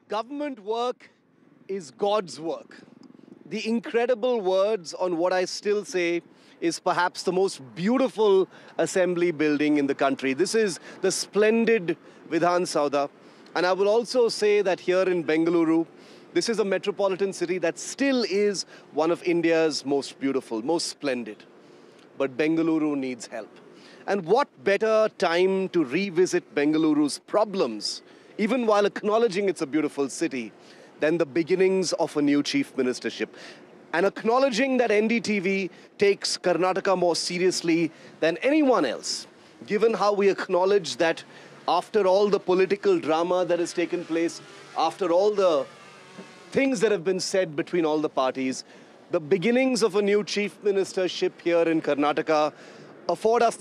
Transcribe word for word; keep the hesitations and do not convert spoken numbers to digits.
Government work is God's work. The incredible words on what I still say is perhaps the most beautiful assembly building in the country. This is the splendid Vidhan Soudha. And I will also say that here in Bengaluru, this is a metropolitan city that still is one of India's most beautiful, most splendid. But Bengaluru needs help. And what better time to revisit Bengaluru's problems, even while acknowledging it's a beautiful city, than the beginnings of a new chief ministership. And acknowledging that N D T V takes Karnataka more seriously than anyone else, given how we acknowledge that after all the political drama that has taken place, after all the things that have been said between all the parties, the beginnings of a new chief ministership here in Karnataka afford us